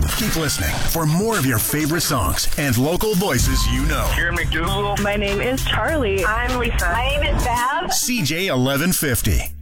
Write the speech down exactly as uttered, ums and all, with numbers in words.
Keep listening for more of your favorite songs and local voices you know. Here in McDougal. My name is Charlie. I'm Lisa. My name is Bev. C J eleven fifty.